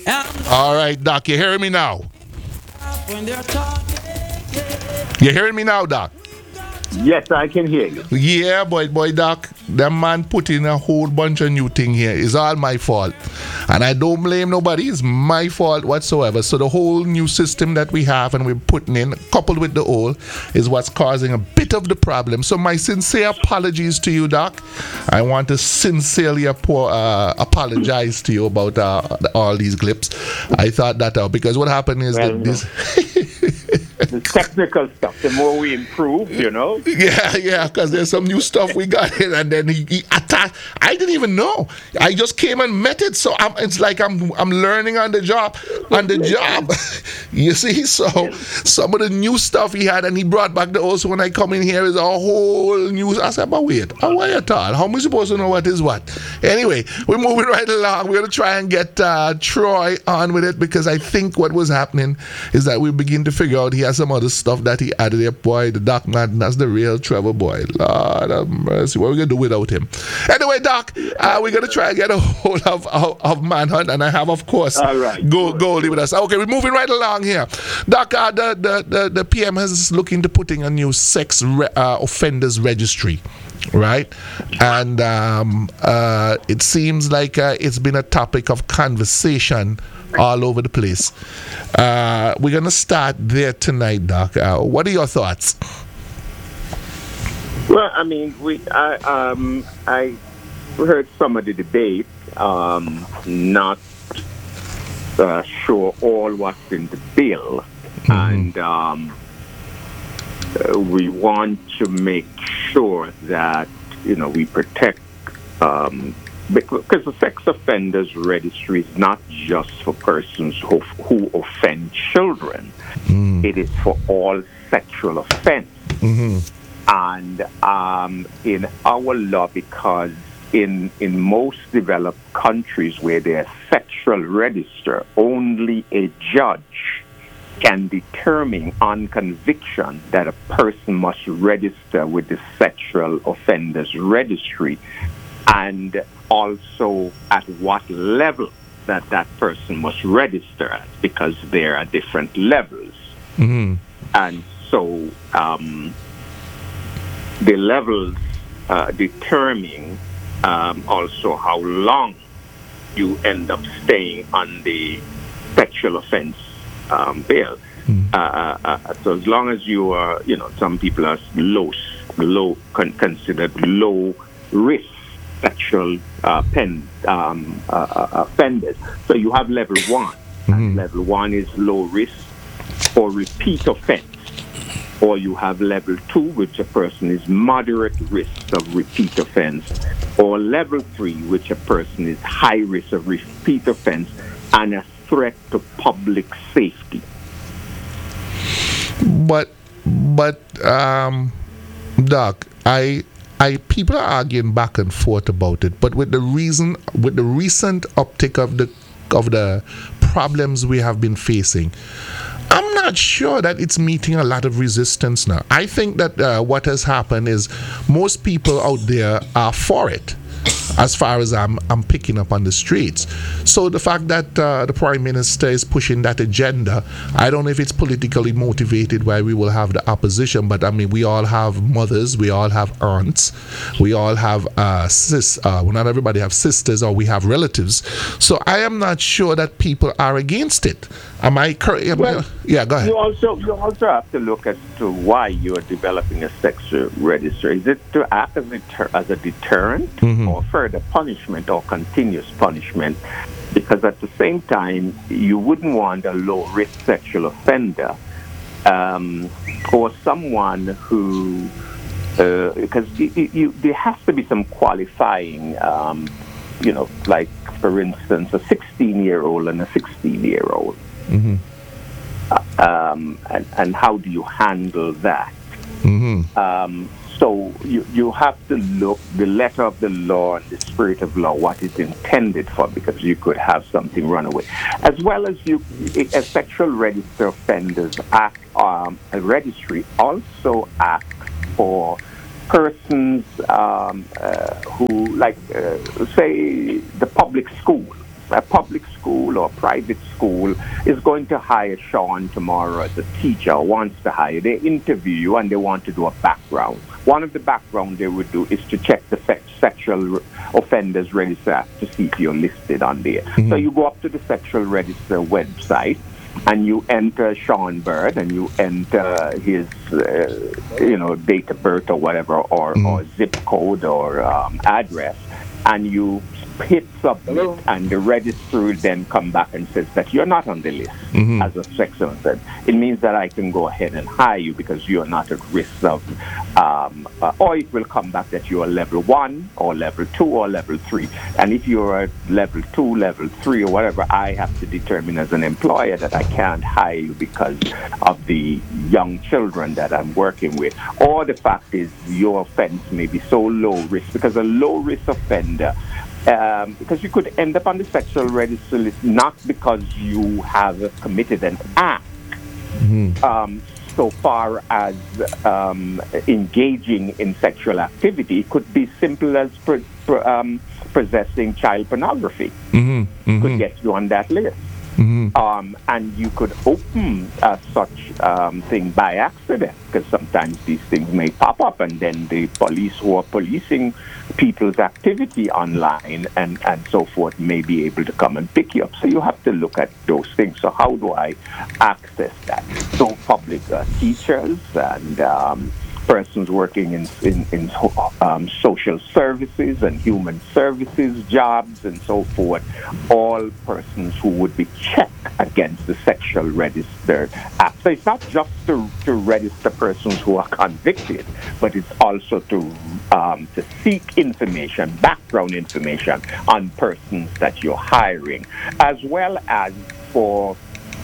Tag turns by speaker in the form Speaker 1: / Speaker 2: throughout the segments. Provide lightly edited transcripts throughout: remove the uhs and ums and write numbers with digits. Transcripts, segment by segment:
Speaker 1: All right, Doc, you hearing me now?
Speaker 2: When they're talking,
Speaker 1: You hearing me now, Doc?
Speaker 3: Yes, I can hear you.
Speaker 1: Yeah, boy, Doc. That man put in a whole bunch of new thing here. It's all my fault. And I don't blame nobody. It's my fault whatsoever. So the whole new system that we have and we're putting in, coupled with the old, is what's causing a bit of the problem. So my sincere apologies to you, Doc. I want to sincerely apologize to you about all these clips. I thought that out because what happened is
Speaker 3: Well,
Speaker 1: that this...
Speaker 3: the technical stuff, the more we improve,
Speaker 1: Yeah, because there's some new stuff we got in, and then he attacked. I didn't even know. I just came and met it, so it's like I'm learning on the job. You see, so some of the new stuff he had, and he brought back the old. So when I come in here, is a whole new. I said, but wait, why at all? How am I supposed to know what is what? Anyway, we're moving right along. We're gonna try and get Troy on with it because I think what was happening is that we begin to figure out he has some other stuff that he added there. Boy, the Doc man, that's the real trouble, boy. Lord have mercy. What are we going to do without him? Anyway, Doc, we're going to try and get a hold of Manhunt, and I have, of course,
Speaker 3: all right.
Speaker 1: Goldie with us. Okay, we're moving right along here. Doc, the PM is looking to putting a new sex offenders registry. Right, and it seems like it's been a topic of conversation all over the place. We're gonna start there tonight, Doc. What are your thoughts?
Speaker 3: Well, I mean, I heard some of the debate. Not sure all what's in the bill, and we want to make sure that we protect because the sex offenders registry is not just for persons who offend children. It is for all sexual offense. And in our law, because in most developed countries where there's sexual register, only a judge can determine on conviction that a person must register with the sexual offenders registry, and also at what level that person must register at, because there are different levels. And so the levels determine also how long you end up staying on the sexual offense bail. So as long as you are, some people are considered low risk sexual offenders. So you have level 1. And level 1 is low risk for repeat offense. Or you have level 2, which a person is moderate risk of repeat offense. Or level 3, which a person is high risk of repeat offense and a threat to public safety.
Speaker 1: But Doc, people are arguing back and forth about it. But with the recent uptick of the problems we have been facing, I'm not sure that it's meeting a lot of resistance now. I think that what has happened is most people out there are for it, as far as I'm picking up on the streets. So the fact that the Prime Minister is pushing that agenda, I don't know if it's politically motivated why we will have the opposition, but I mean, we all have mothers, we all have aunts, we all have well, not everybody have sisters, or we have relatives. So I am not sure that people are against it. Am I correct?
Speaker 3: Well,
Speaker 1: yeah, go ahead.
Speaker 3: You also have to look as to why you are developing a sex register. Is it to act as a deterrent, or further punishment, or continuous punishment? Because at the same time, you wouldn't want a low-risk sexual offender or someone who, because there has to be some qualifying, like, for instance, a 16-year-old and a 16-year-old. And how do you handle that? So you have to look the letter of the law and the spirit of law, what is intended for, because you could have something run away. As well as a sexual register offenders act, a registry also acts for persons who, like, say, the public school. A public school or private school is going to hire Sean tomorrow as a teacher, or wants to hire. They interview you and they want to do a background. One of the background they would do is to check the sexual offenders register to see if you're listed on there. So you go up to the sexual register website and you enter Sean Bird and you enter his, date of birth or whatever, or zip code or address, and you hit submit, and the registry will then come back and says that you're not on the list as a sexual offender. It means that I can go ahead and hire you because you're not at risk of, or it will come back that you're level 1 or level 2 or level 3. And if you're at level 2, level 3 or whatever, I have to determine as an employer that I can't hire you because of the young children that I'm working with. Or the fact is your offense may be so low risk, because a low risk offender, because you could end up on the sexual register list not because you have committed an act, so far as engaging in sexual activity. It could be simple as possessing child pornography. Could get you on that list. And you could open such thing by accident, because sometimes these things may pop up, and then the police who are policing people's activity online and so forth may be able to come and pick you up. So you have to look at those things. So how do I access that? So public teachers and persons working in social services and human services jobs and so forth, all persons who would be checked against the sexual register act. So it's not just to register persons who are convicted, but it's also to seek information, background information on persons that you're hiring, as well as for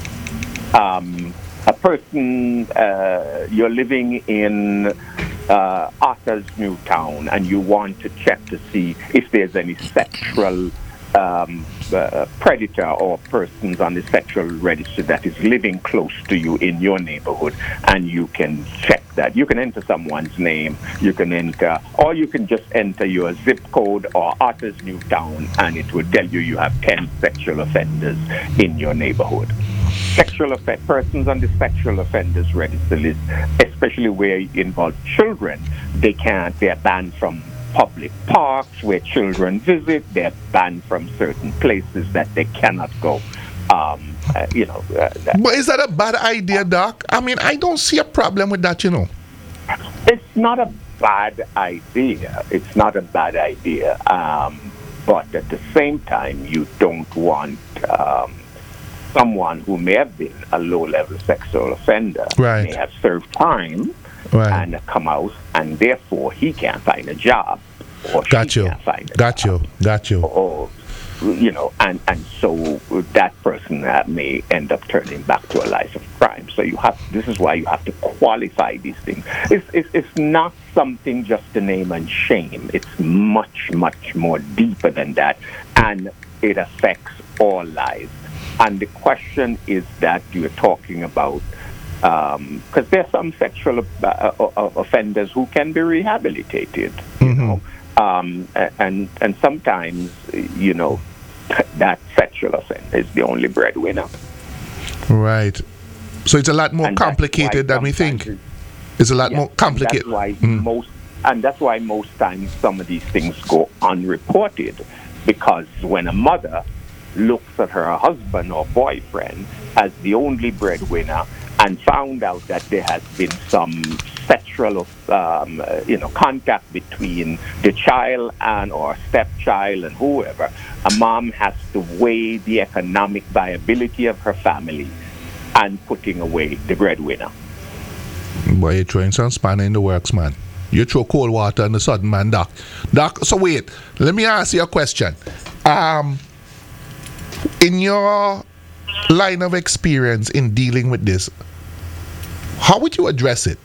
Speaker 3: a person, you're living in Otter's Newtown, and you want to check to see if there's any sexual predator or persons on the sexual register that is living close to you in your neighborhood, and you can check that. You can enter someone's name, you can enter, or you can just enter your zip code or Otter's Newtown, and it will tell you have 10 sexual offenders in your neighborhood. Persons on the sexual offenders register list, especially where you involve children, they're banned from public parks where children visit. They're banned from certain places that they cannot go.
Speaker 1: But is that a bad idea, Doc? I mean, I don't see a problem with that,
Speaker 3: It's not a bad idea. It's not a bad idea. But at the same time, you don't want someone who may have been a low-level sexual offender, may have served time and come out, and therefore he can't find a job, or she can't find a job.
Speaker 1: Got you.
Speaker 3: Or, and so that person may end up turning back to a life of crime. So this is why you have to qualify these things. It's not something just to name and shame. It's much, much more deeper than that, and it affects all lives. And the question is that you're talking about, because there are some sexual offenders who can be rehabilitated, and sometimes, that sexual offender is the only breadwinner.
Speaker 1: Right. So it's a lot more complicated than we think. It's a lot more complicated.
Speaker 3: That's why most times some of these things go unreported, because when a mother looks at her husband or boyfriend as the only breadwinner and found out that there has been some sexual contact between the child and or stepchild and whoever, a mom has to weigh the economic viability of her family and putting away the breadwinner.
Speaker 1: Boy, you're throwing some spanner in the works, man. You throw cold water on the sudden, man, Doc. So wait, let me ask you a question. In your line of experience in dealing with this, how would you address it?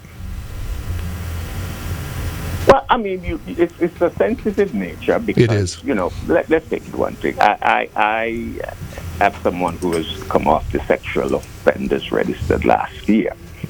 Speaker 3: Well, I mean, it's a sensitive nature because,
Speaker 1: it is.
Speaker 3: Let's take it one thing. I have someone who has come off the sexual offenders registered last year.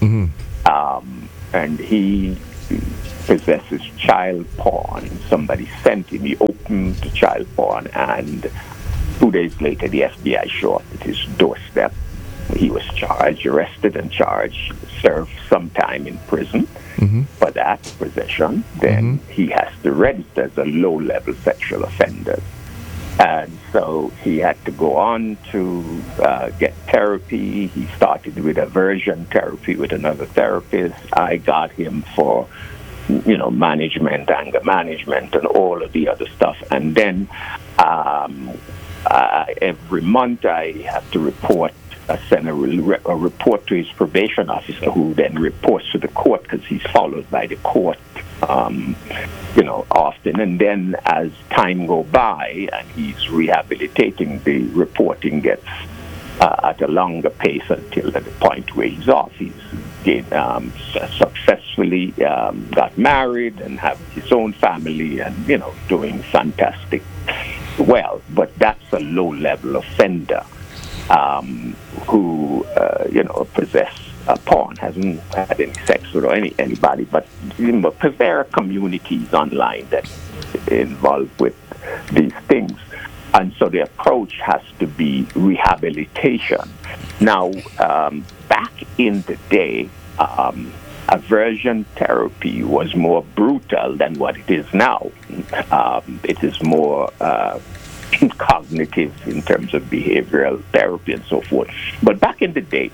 Speaker 3: And he possesses child porn. Somebody sent him, he opened the child porn, and 2 days later, the FBI showed up at his doorstep. He was arrested and charged, served some time in prison for that possession. Then he has to register as a low-level sexual offender. And so he had to go on to get therapy. He started with aversion therapy with another therapist. I got him for, management, anger management, and all of the other stuff. And then every month I have to send a report to his probation officer, who then reports to the court because he's followed by the court, often. And then as time goes by and he's rehabilitating, the reporting gets at a longer pace until at the point where he's off. He's successfully got married and have his own family and, doing fantastic well. But that's a low-level offender. Who possess porn, hasn't had any sex with anybody, but because there are communities online that involved with these things, and so the approach has to be rehabilitation. Now, back in the day, aversion therapy was more brutal than what it is now. It is more cognitive in terms of behavioral therapy and so forth. But back in the day,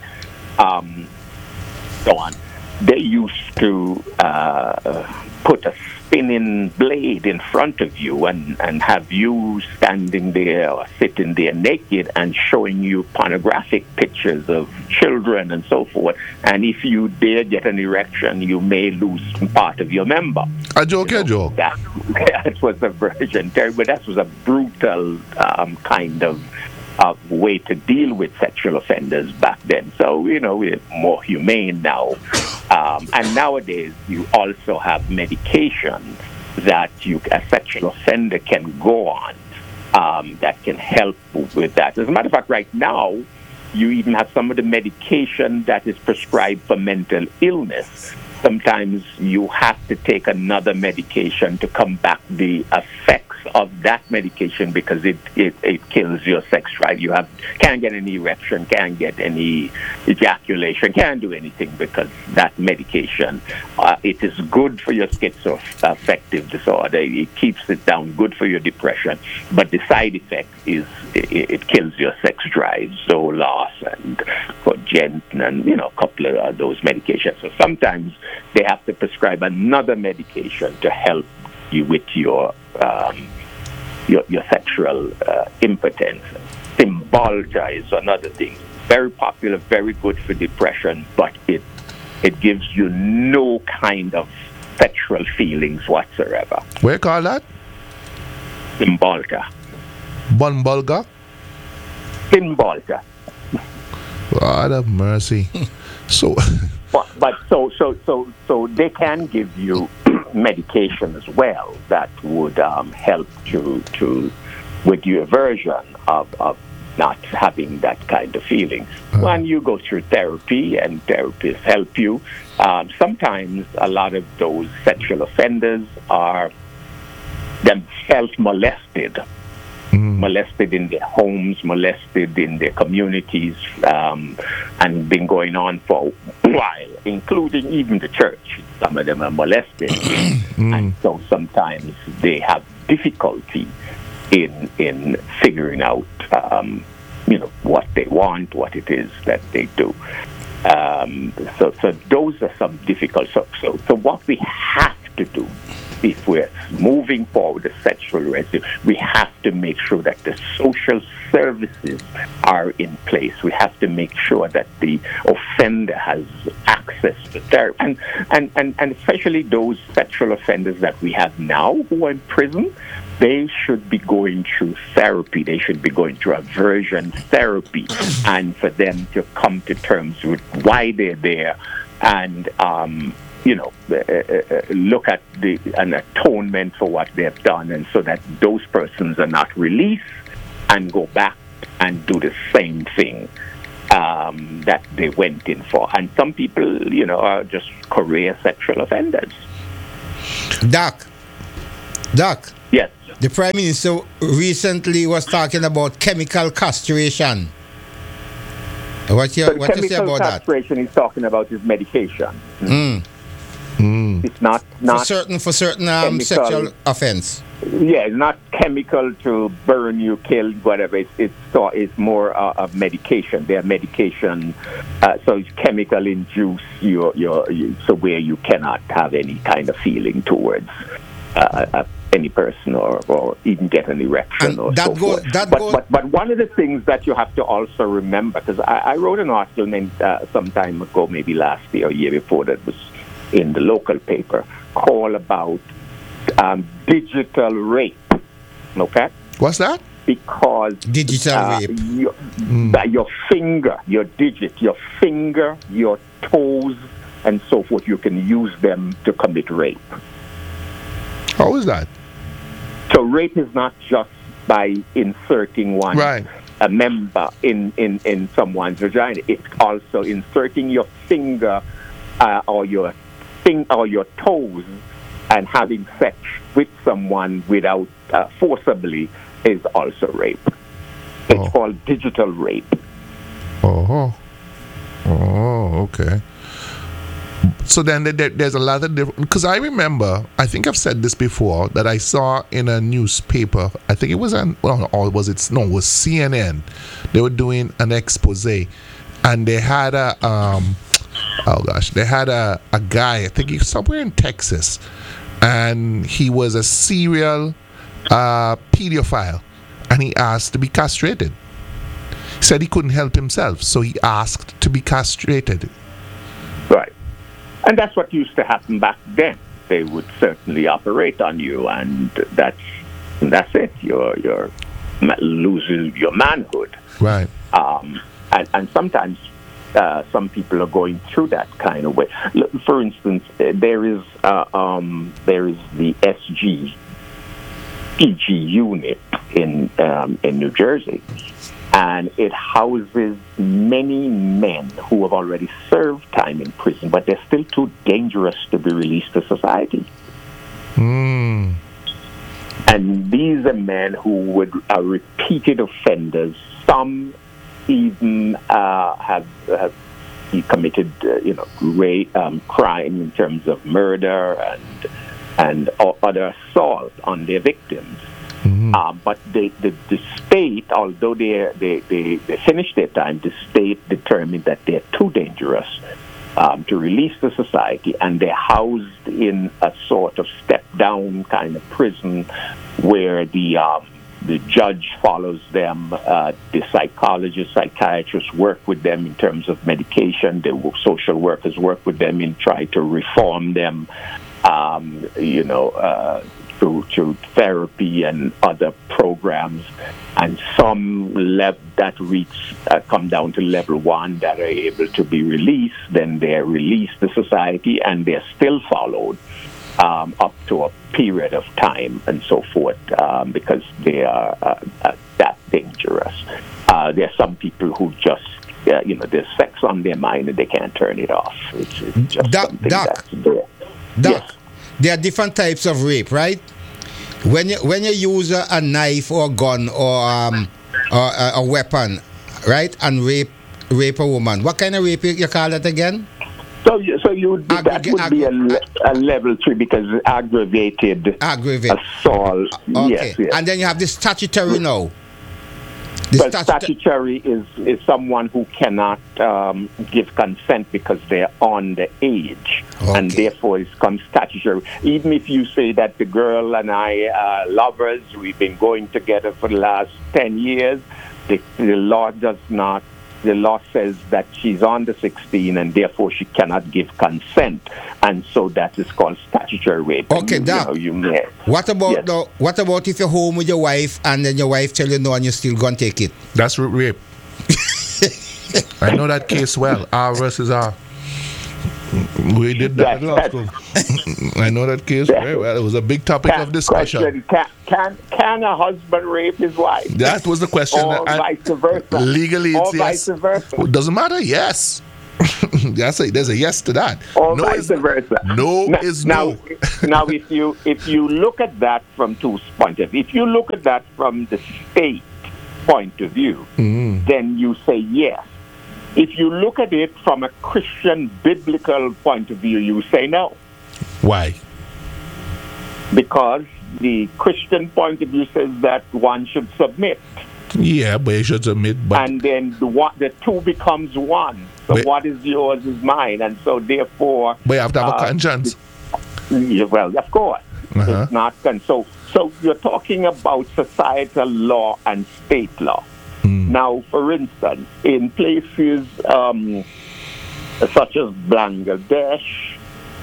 Speaker 3: they used to put a spinning blade in front of you and have you standing there or sitting there naked and showing you pornographic pictures of children and so forth. And if you dare get an erection, you may lose part of your member.
Speaker 1: A joke.
Speaker 3: That was a version, but that was a brutal kind of way to deal with sexual offenders back then. So, we're more humane now. And nowadays, you also have medication that a sexual offender can go on that can help with that. As a matter of fact, right now, you even have some of the medication that is prescribed for mental illness. Sometimes you have to take another medication to combat the effects of that medication because it kills your sex drive. You can't get any erection, can't get any ejaculation, can't do anything because that medication, it is good for your schizoaffective disorder. It keeps it down, good for your depression, but the side effect is it kills your sex drive, Zoloft and Cogent and a couple of those medications. So sometimes they have to prescribe another medication to help you with your sexual impotence. Cymbalta is another thing. Very popular, very good for depression, but it gives you no kind of sexual feelings whatsoever.
Speaker 1: Where call that?
Speaker 3: Cymbalta.
Speaker 1: Bunbulga?
Speaker 3: Cymbalta.
Speaker 1: God have mercy. So
Speaker 3: So they can give you medication as well that would help to with your aversion of not having that kind of feelings. When you go through therapy and therapists help you, sometimes a lot of those sexual offenders are themselves molested. Molested in their homes, molested in their communities, and been going on for a while, including even the church. Some of them are molested, and so sometimes they have difficulty in figuring out, what they want, what it is that they do. So those are some difficult. So what we have to do, if we're moving forward the sexual residue, we have to make sure that the social services are in place. We have to make sure that the offender has access to therapy. And especially those sexual offenders that we have now who are in prison, they should be going through therapy. They should be going through aversion therapy, and for them to come to terms with why they're there and look at an atonement for what they have done, and so that those persons are not released and go back and do the same thing that they went in for. And some people, are just career sexual offenders.
Speaker 4: Doc.
Speaker 3: Yes.
Speaker 4: The Prime Minister recently was talking about chemical castration. What you say about
Speaker 3: chemical
Speaker 4: that?
Speaker 3: castration he's talking about is medication. It's not
Speaker 4: For certain
Speaker 3: chemical.
Speaker 4: sexual offense.
Speaker 3: Yeah, it's not chemical to burn you, kill, whatever. It's more of medication. They're medication, so it's chemical induced. So where you cannot have any kind of feeling towards any person or even get an erection
Speaker 4: And
Speaker 3: or
Speaker 4: that
Speaker 3: so
Speaker 4: goes-
Speaker 3: forth.
Speaker 4: that
Speaker 3: but,
Speaker 4: goes-
Speaker 3: but one of the things that you have to also remember, because I wrote an article some time ago, maybe last year or year before, that was in the local paper, called about digital rape. Okay?
Speaker 1: What's that?
Speaker 3: Because
Speaker 4: Digital rape.
Speaker 3: your finger, your digit, your finger, your toes, and so forth, you can use them to commit rape.
Speaker 1: How is that?
Speaker 3: So rape is not just by inserting
Speaker 1: Right.
Speaker 3: a member in someone's vagina. It's also inserting your finger or your toes and having sex with someone without forcibly is also rape. It's called digital rape.
Speaker 1: Oh, okay. So then there's a lot of different. Because I remember, I think I've said this before, that I saw in a newspaper. I think it was it was CNN. They were doing an expose, and they had a guy. I think he's somewhere in Texas, and he was a serial pedophile, and he asked to be castrated. He said he couldn't help himself, so he asked to be castrated.
Speaker 3: Right. And that's what used to happen back then. They would certainly operate on you, and that's it. You're losing your manhood.
Speaker 1: Right.
Speaker 3: And sometimes some people are going through that kind of way. Look, for instance, there is the EG unit in New Jersey, and it houses many men who have already served time in prison, but they're still too dangerous to be released to society. And these are men who are repeated offenders. Some even have committed, rape, crime in terms of murder and other assault on their victims. But the state, although they finished their time, the state determined that they're too dangerous to release to society, and they're housed in a sort of step-down kind of prison where the judge follows them, the psychologists, psychiatrists work with them in terms of medication, the social workers work with them in trying to reform them, through therapy and other programs, and some that come down to level 1 that are able to be released. Then they're released to society, and they're still followed up to a period of time and so forth, because they are that dangerous. There are some people who just there's sex on their mind and they can't turn it off. It's just something that's there. Yes.
Speaker 4: There are different types of rape, right? When you use a knife or a gun or a weapon, right, and rape a woman, what kind of rape you call that again?
Speaker 3: So that would be a level 3, because aggravated assault.
Speaker 4: Okay.
Speaker 3: Yes.
Speaker 4: And then you have the statutory now.
Speaker 3: But statutory is someone who cannot give consent because they're underage, and therefore it becomes statutory. Even if you say that the girl and I are lovers, we've been going together for the last 10 years, the law does not. The law says that she's under 16 and therefore she cannot give consent, and so that is called statutory rape.
Speaker 4: Okay, Doc. What about what about if you're home with your wife and then your wife tell you no and you still go and take it?
Speaker 1: That's rape. I know that case well. R versus R. We did that at law school. I know that case very well. It was a big topic of discussion.
Speaker 3: Can a husband rape his wife?
Speaker 1: That was the question.
Speaker 3: Or vice versa.
Speaker 1: Legally, it's
Speaker 3: or
Speaker 1: yes.
Speaker 3: Vice versa.
Speaker 1: It doesn't matter. Yes. There's a yes to that.
Speaker 3: Or
Speaker 1: No
Speaker 3: vice
Speaker 1: is
Speaker 3: versa.
Speaker 1: no is no.
Speaker 3: Now, if you look at that from two points of view, if you look at that from the state point of view, then you say yes. If you look at it from a Christian biblical point of view, you say no.
Speaker 1: Why?
Speaker 3: Because the Christian point of view says that one should submit.
Speaker 1: Yeah, but you should submit. But
Speaker 3: And then the two becomes one. So
Speaker 1: But-
Speaker 3: what is yours is mine. And so therefore...
Speaker 1: you have to have a conscience.
Speaker 3: Yeah, well, of course.
Speaker 1: Uh-huh.
Speaker 3: It's not. So you're talking about societal law and state law. Now, for instance, in places such as Bangladesh,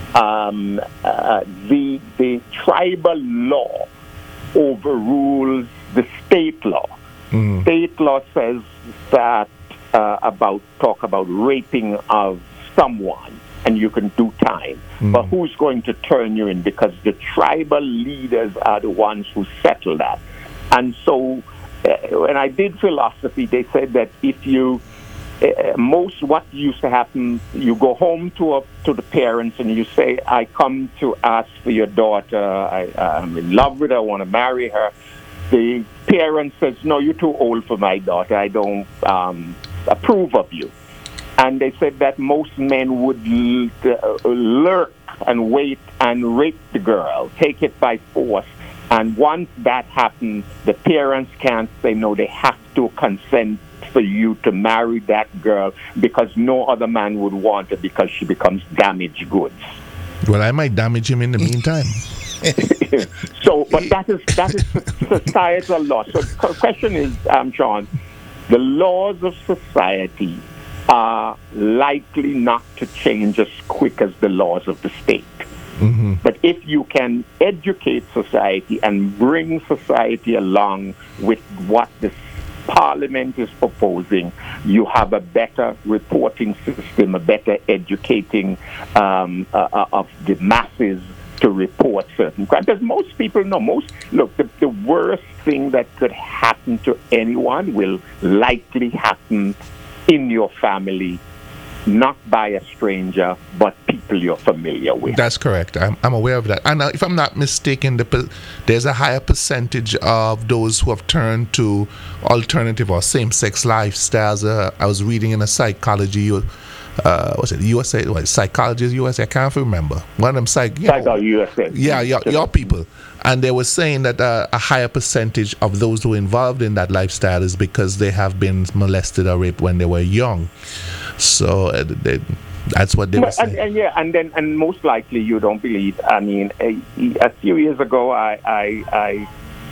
Speaker 3: the tribal law overrules the state law. State law says that talk about raping of someone, and you can do time. But who's going to turn you in? Because the tribal leaders are the ones who settle that. And so when I did philosophy, they said that if you, what used to happen, you go home to the parents and you say, I come to ask for your daughter, I'm in love with her, I want to marry her. The parent says, no, you're too old for my daughter, I don't approve of you. And they said that most men would lurk and wait and rape the girl, take it by force. And once that happens, the parents can't say no, they have to consent for you to marry that girl because no other man would want her because she becomes damaged goods.
Speaker 1: Well, I might damage him in the meantime.
Speaker 3: So, but that is societal law. So the question is, John, the laws of society are likely not to change as quick as the laws of the state. But if you can educate society and bring society along with what the Parliament is proposing, you have a better reporting system, a better educating of the masses to report certain crimes. Because most people know, the worst thing that could happen to anyone will likely happen in your family, not by a stranger, but people you're familiar with.
Speaker 1: That's correct. I'm aware of that. And if I'm not mistaken, there's a higher percentage of those who have turned to alternative or same-sex lifestyles. I was reading in a psychology, what's it, USA, Psychology USA? I can't remember. One of them
Speaker 3: Psychology USA.
Speaker 1: Yeah, your people. And they were saying that a higher percentage of those who are involved in that lifestyle is because they have been molested or raped when they were young. So that's what they were saying.
Speaker 3: And most likely you don't believe. I mean, a few years ago, I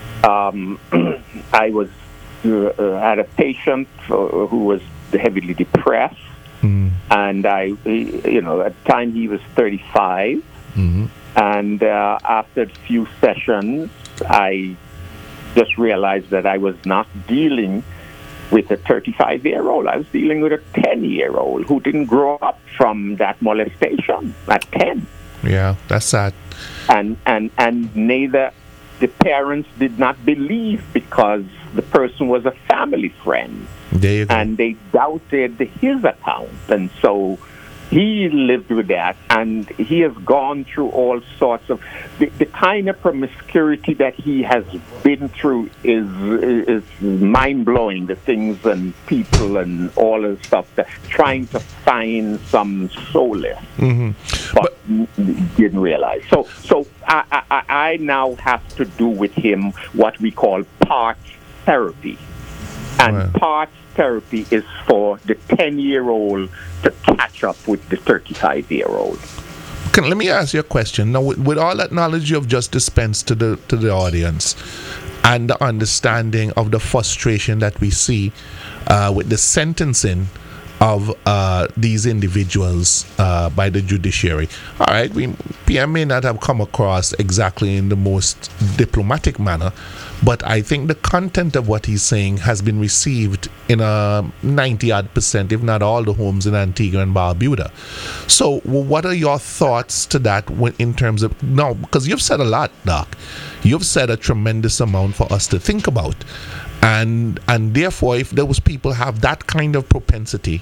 Speaker 3: was had a patient who was heavily depressed, and at the time he was 35, and after a few sessions, I just realized that I was not dealing with a 35-year-old. I was dealing with a 10-year-old who didn't grow up from that molestation at 10.
Speaker 1: Yeah, that's sad.
Speaker 3: And neither the parents did not believe because the person was a family friend.
Speaker 1: There you go.
Speaker 3: And they doubted his account. And so he lived with that, and he has gone through all sorts of the kind of promiscuity that he has been through is mind blowing. The things and people and all of the stuff, that trying to find some solace, but didn't realize. So I now have to do with him what we call parts therapy, and parts therapy is for the 10-year-old to catch up with the 35-year-old.
Speaker 1: Let me ask you a question. Now, with all that knowledge you have just dispensed to the audience, and the understanding of the frustration that we see with the sentencing of these individuals by the judiciary. All right, PM may not have come across exactly in the most diplomatic manner, but I think the content of what he's saying has been received in a 90-odd%, if not all the homes in Antigua and Barbuda. So what are your thoughts to that in terms of, no, because you've said a lot, Doc. You've said a tremendous amount for us to think about. and therefore, if those people have that kind of propensity,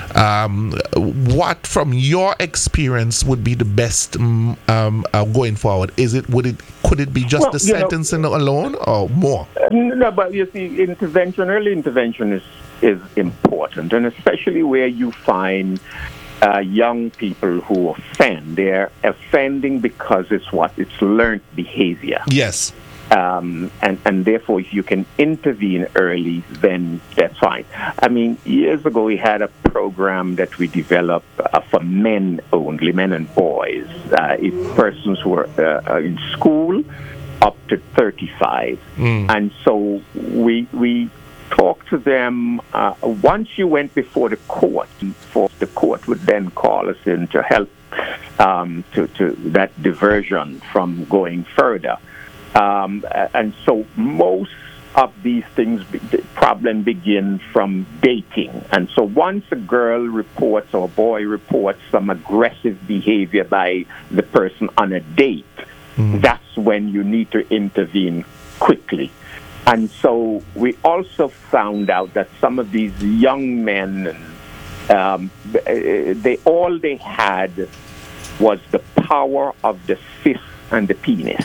Speaker 1: what from your experience would be the best going forward? Could it be just
Speaker 3: Well,
Speaker 1: the sentencing alone or more?
Speaker 3: No, but you see, early intervention is important, and especially where you find young people who offend. They're offending because it's learned behavior.
Speaker 1: Yes.
Speaker 3: And therefore, if you can intervene early, then that's fine. I mean, years ago, we had a program that we developed for men only, men and boys. If persons who were in school up to 35. And so we talked to them. Once you went before the court, the court would then call us in to help to that diversion from going further. And so most of these things, the problem begin from dating. And so once a girl reports or a boy reports some aggressive behavior by the person on a date, that's when you need to intervene quickly. And so we also found out that some of these young men, all they had was the power of the fist and the penis.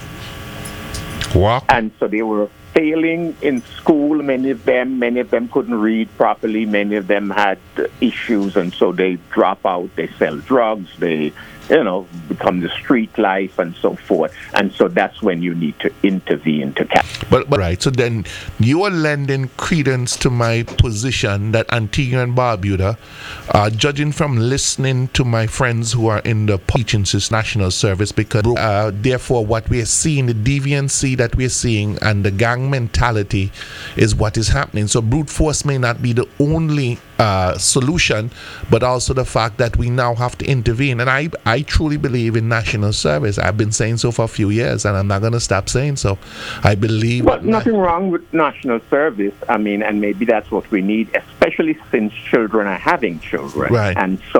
Speaker 1: Wow.
Speaker 3: And so they were failing in school. Many of them couldn't read properly. Many of them had issues, and so they drop out. They sell drugs. They, become the street life and so forth. And so that's when you need to intervene to catch.
Speaker 1: But right. So then you are lending credence to my position that Antigua and Barbuda, judging from listening to my friends who are in the teaching national service, because therefore what we are seeing, the deviancy that we are seeing and the gang mentality is what is happening. So brute force may not be the only solution, but also the fact that we now have to intervene. And I truly believe in national service. I've been saying so for a few years, and I'm not going to stop saying so. I believe...
Speaker 3: Well, nothing wrong with national service. I mean, and maybe that's what we need, especially since children are having children.
Speaker 1: Right.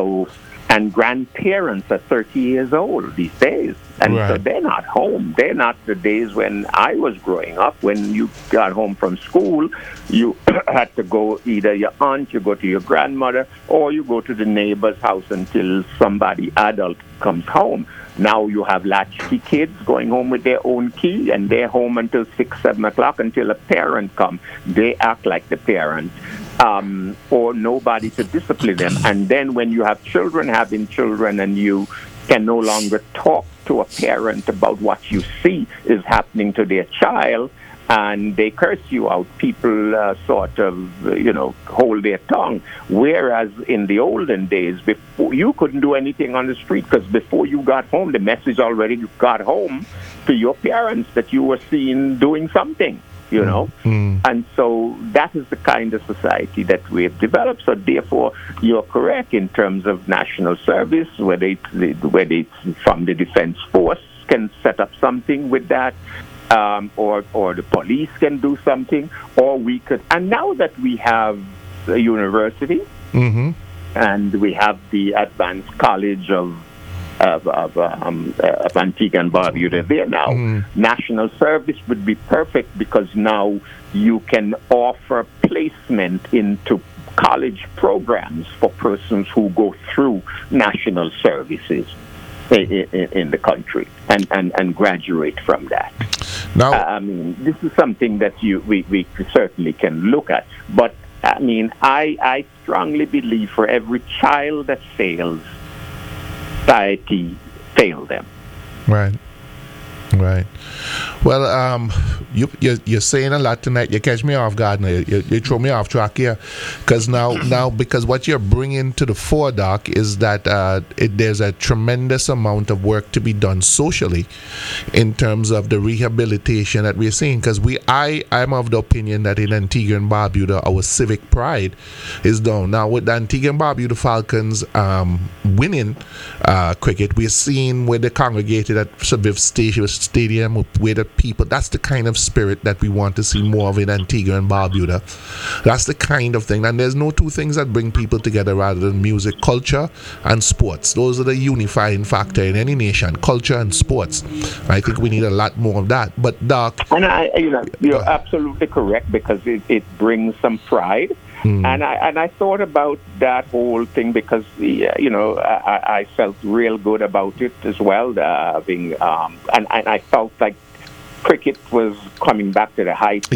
Speaker 3: And grandparents are 30 years old these days. And so they're not home. They're not the days when I was growing up. When you got home from school, you had to go either your aunt, you go to your grandmother, or you go to the neighbor's house until somebody adult comes home. Now you have latchkey kids going home with their own key, and they're home until 6, 7 o'clock until a parent comes. They act like the parent. Or nobody to discipline them. And then when you have children having children and you can no longer talk to a parent about what you see is happening to their child, and they curse you out, people sort of, hold their tongue. Whereas in the olden days, before you couldn't do anything on the street because before you got home, the message already got home to your parents that you were seen doing something. And so that is the kind of society that we have developed. So therefore, you're correct in terms of national service, whether it's from the defense force can set up something with that, or the police can do something, or we could. And now that we have a university, and we have the Advanced College of Antigua and Barbuda there now. National service would be perfect because now you can offer placement into college programs for persons who go through national services in the country and graduate from that.
Speaker 1: Now,
Speaker 3: I mean, this is something that we certainly can look at. But I mean, I strongly believe for every child that fails, society failed them.
Speaker 1: Right. Well, you're saying a lot tonight. You catch me off guard now. You throw me off track here, because because what you're bringing to the fore, Doc, is that there's a tremendous amount of work to be done socially, in terms of the rehabilitation that we're seeing. Because I'm of the opinion that in Antigua and Barbuda, our civic pride is down. Now with the Antigua and Barbuda Falcons winning cricket, we're seeing where they congregated at Viv stadium where the people, that's the kind of spirit that we want to see more of in Antigua and Barbuda. That's the kind of thing. And there's no two things that bring people together rather than music, culture, and sports. Those are the unifying factor in any nation, culture and sports. I think we need a lot more of that. But Doc,
Speaker 3: and you're absolutely correct, because it brings some pride. And I thought about that whole thing because I felt real good about it as well. And I felt like cricket was coming back to the heights